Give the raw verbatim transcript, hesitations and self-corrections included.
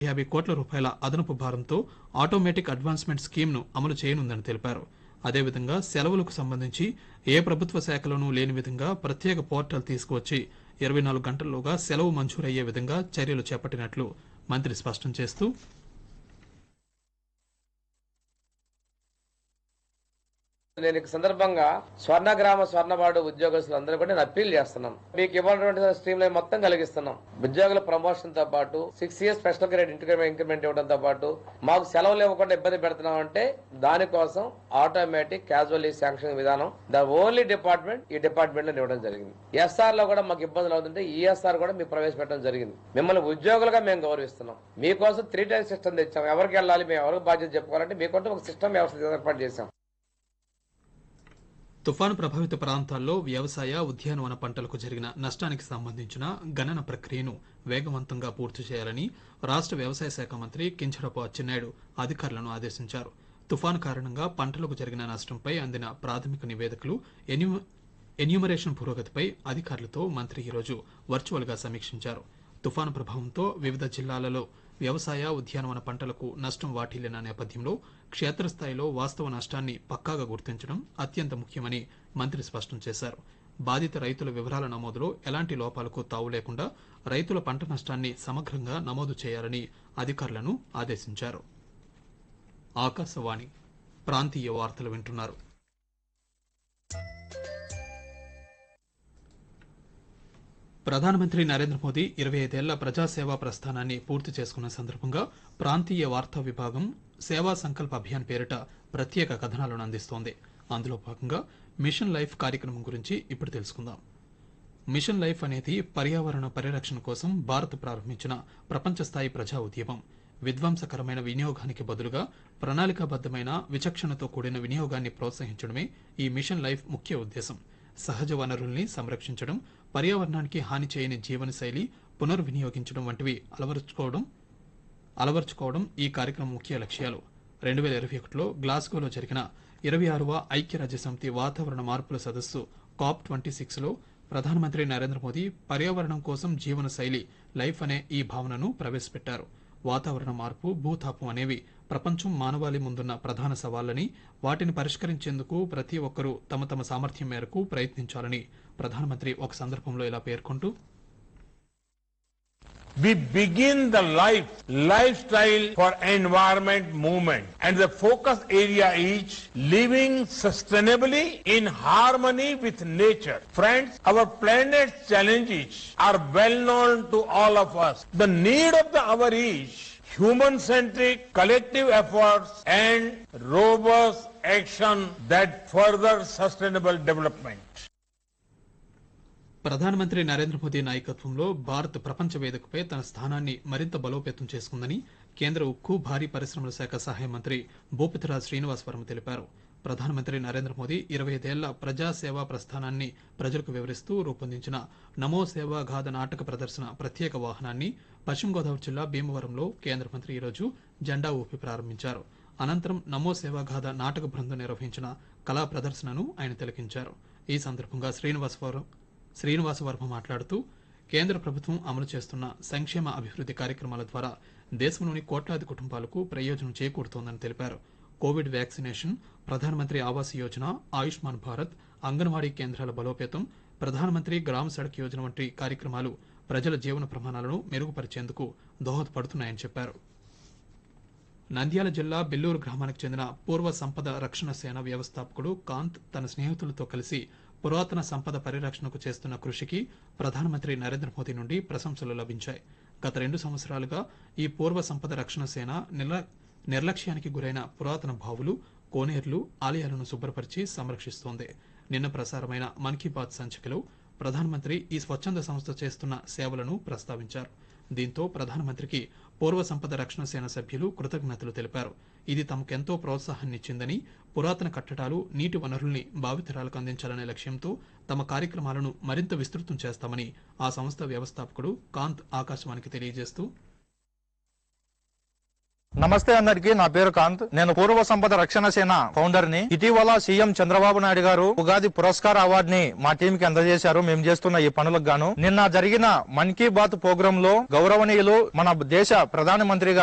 యాభై కోట్ల రూపాయల అదనపు భారంతో ఆటోమేటిక్ అడ్వాన్స్మెంట్ స్కీమ్ను అమలు చేయనుందని తెలిపారు. అదేవిధంగా సెలవులకు సంబంధించి ఏ ప్రభుత్వ శాఖలోనూ లేని విధంగా ప్రత్యేక పోర్టల్ తీసుకువచ్చి ఇరవై నాలుగు గంటల్లోగా సెలవు మంజూరయ్యే విధంగా చర్యలు చేపట్టినట్లు మంత్రి స్పష్టం చేస్తూ, నేను ఈ సందర్భంగా స్వర్ణగ్రామ స్వర్ణవాడు ఉద్యోగస్తులందరూ కూడా నేను అప్పీల్ చేస్తున్నాం. మీకు ఇవ్వాల్సినటువంటి స్ట్రీమ్ లైన్ మొత్తం కలిగిస్తున్నాం. ఉద్యోగుల ప్రమోషన్ తో పాటు six years special grade increment ఇవ్వడంతో పాటు మాకు సెలవులు ఇవ్వకుండా ఇబ్బంది పెడుతున్నాం అంటే దానికోసం ఆటోమేటిక్ క్యాజువల్ లీవ్ శాంక్షన్ విధానం ద ఓన్లీ డిపార్ట్మెంట్ ఈ డిపార్ట్మెంట్ లో ఇవ్వడం జరిగింది. ఎస్ఆర్ లో కూడా మాకు ఇబ్బందులు అవుతుంటే ఈఎస్ఆర్ కూడా మీకు ప్రవేశపెట్టడం జరిగింది. మిమ్మల్ని ఉద్యోగులుగా మేము గౌరవిస్తున్నాం. మీకోసం త్రీ టైర్ సిస్టమ్ తెచ్చాం. ఎవరికి వెళ్ళాలి, మేము ఎవరికి బాధ్యత చెప్పుకోవాలంటే మీకంటూ ఒక సిస్టమ్ వ్యవస్థ ఏర్పాటు చేశాం. తుఫాను ప్రభావిత ప్రాంతాల్లో వ్యవసాయ ఉద్యానవన పంటలకు జరిగిన నష్టానికి సంబంధించిన గణన ప్రక్రియను వేగవంతంగా పూర్తి చేయాలని రాష్ట్ర వ్యవసాయ శాఖ మంత్రి కింజరాపు అచ్చెన్నాయుడు అధికారులను ఆదేశించారు. తుఫాను కారణంగా పంటలకు జరిగిన నష్టంపై అందిన ప్రాథమిక నివేదికలు, ఎన్యూమరేషన్ పురోగతిపై అధికారులతో మంత్రి ఈరోజు వర్చువల్ గా సమీక్షించారు. తుఫాను ప్రభావంతో వివిధ జిల్లాలలో వ్యవసాయ ఉద్యానవన పంటలకు నష్టం వాటిల్లిన నేపథ్యంలో క్షేత్రస్థాయిలో వాస్తవ నష్టాన్ని పక్కాగా గుర్తించడం అత్యంత ముఖ్యమని మంత్రి స్పష్టం చేశారు. బాధిత రైతుల వివరాల నమోదులో ఎలాంటి లోపాలకు తావు లేకుండా రైతుల పంట నష్టాన్ని సమగ్రంగా నమోదు చేయాలని అధికారులను ఆదేశించారు. ఆకాశవాణి ప్రాంతీయ వార్తలు వింటున్నారు. ప్రధానమంత్రి నరేంద్ర మోదీ ఇరవై ఐదేళ్ల ప్రజాసేవా ప్రస్థానాన్ని పూర్తి చేసుకున్న సందర్భంగా ప్రాంతీయ వార్తా విభాగం సేవా సంకల్ప అభియాన్ పేరిట ప్రత్యేక కథనాలను అందిస్తోంది. అందులో భాగంగా మిషన్ లైఫ్ కార్యక్రమం గురించి ఇప్పుడు తెలుసుకుందాం. మిషన్ లైఫ్ అనేది పర్యావరణ పరిరక్షణ కోసం భారత్ ప్రారంభించిన ప్రపంచ స్థాయి ప్రజా ఉద్యమం. విధ్వంసకరమైన వినియోగానికి బదులుగా ప్రణాళికాబద్దమైన విచక్షణతో కూడిన వినియోగాన్ని ప్రోత్సహించడమే ఈ మిషన్ లైఫ్ ముఖ్య ఉద్దేశం. సహజ వనరుల్ని సంరక్షించడం, పర్యావరణానికి హాని చేయని జీవనశైలి పునర్వినియోగించడం వంటివి అలవరుచుకోవడం అలవర్చుకోవడం ఈ కార్యక్రమం ముఖ్య లక్ష్యాలు. రెండు వేల ఇరవై ఒకటిలో గ్లాస్గోలో జరిగిన ఇరవై ఆరవ ఐక్యరాజ్యసమితి వాతావరణ మార్పుల సదస్సు కాప్ ట్వంటీ సిక్స్ లో ప్రధానమంత్రి నరేంద్ర మోదీ పర్యావరణం కోసం జీవన శైలి లైఫ్ అనే ఈ భావనను ప్రవేశపెట్టారు. వాతావరణ మార్పు, భూతాపం అనేవి ప్రపంచం మానవాళి ముందున్న ప్రధాన సవాళ్లని, వాటిని పరిష్కరించేందుకు ప్రతి ఒక్కరూ తమ తమ సామర్థ్యం మేరకు ప్రయత్నించాలని ప్రధానమంత్రి ఒక సందర్భంలో ఇలా పేర్కొంటూ, We begin the life lifestyle for environment movement and the focus area is living sustainably in harmony with nature. Friends, our planet's challenges are well known to all of us. The need of the hour is human-centric collective efforts and robust action that further sustainable development. ప్రధానమంత్రి నరేంద్ర మోదీ నాయకత్వంలో భారత్ ప్రపంచ వేదికపై తన స్థానాన్ని మరింత బలోపేతం చేసుకుందని కేంద్ర ఉక్కు, భారీ పరిశ్రమల శాఖ సహాయ మంత్రి భూపతిరాజ్ శ్రీనివాస్ వర్మ తెలిపారు. ప్రధానమంత్రి నరేంద్ర మోదీ ఇరవై ఐదేళ్ల ప్రజాసేవా ప్రస్థానాన్ని ప్రజలకు వివరిస్తూ రూపొందించిన నమో సేవాగాథ నాటక ప్రదర్శన ప్రత్యేక వాహనాన్ని పశ్చిమ గోదావరి జిల్లా భీమవరంలో కేంద్ర మంత్రి ఈరోజు జెండా ఊపి ప్రారంభించారు. అనంతరం నమో సేవాగాథ నాటక బృందం నిర్వహించిన కళా ప్రదర్శనను ఆయన తిలకించారు. ఈ సందర్భంగా శ్రీనివాస్ శ్రీనివాస వర్మ మాట్లాడుతూ, కేంద్ర ప్రభుత్వం అమలు చేస్తున్న సంక్షేమ అభివృద్ది కార్యక్రమాల ద్వారా దేశంలోని కోట్లాది కుటుంబాలకు ప్రయోజనం చేకూరుతోందని తెలిపారు. కోవిడ్ వ్యాక్సినేషన్, ప్రధానమంత్రి ఆవాస్ యోజన, ఆయుష్మాన్ భారత్, అంగన్వాడీ కేంద్రాల బలోపేతం, ప్రధానమంత్రి గ్రామ సడక్ యోజన వంటి కార్యక్రమాలు ప్రజల జీవన ప్రమాణాలను మెరుగుపరిచేందుకు దోహదపడుతున్నాయని చెప్పారు. నంద్యాల జిల్లా బెల్లూరు గ్రామానికి చెందిన పూర్వ సంపద రక్షణ సేన వ్యవస్థాపకుడు కాంత్ తన స్నేహితులతో కలిసి పురాతన సంపద పరిరక్షణకు చేస్తున్న కృషికి ప్రధానమంత్రి నరేంద్ర మోదీ నుండి ప్రశంసలు లభించాయి. గత రెండు సంవత్సరాలుగా ఈ పూర్వ సంపద రక్షణ సేన నిర్లక్ష్యానికి గురైన పురాతన బావులు, కోనేర్లు, ఆలయాలను శుభ్రపరిచి సంరక్షిస్తోంది. నిన్న ప్రసారమైన మన్ కీ బాత్ సంచికలో ప్రధానమంత్రి ఈ స్వచ్ఛంద సంస్థ చేస్తున్న సేవలను ప్రస్తావించారు. దీంతో ప్రధానమంత్రికి పూర్వ సంపద రక్షణ సేన సభ్యులు కృతజ్ఞతలు తెలిపారు. ఇది తమకెంతో ప్రోత్సాహాన్నిచ్చిందని, పురాతన కట్టడాలు, నీటి వనరుల్ని భావితరాలకు అందించాలనే లక్ష్యంతో తమ కార్యక్రమాలను మరింత విస్తృతం చేస్తామని ఆ సంస్థ వ్యవస్థాపకుడు కాంత్ ఆకాశవాణికి తెలియజేస్తూ, నమస్తే అందరికి, నా పేరు కాంత్. నేను పూర్వ సంపద రక్షణ సేన ఫౌండర్ ని. ఇటీవల సీఎం చంద్రబాబు నాయుడు గారు ఉగాది పురస్కార అవార్డు ని మా టీం కి అందజేశారు. మేము చేస్తున్న ఈ పనులకు గాను నిన్న జరిగిన మన్ కీ బాత్ ప్రోగ్రామ్ లో గౌరవనీయులు మన దేశ ప్రధానమంత్రి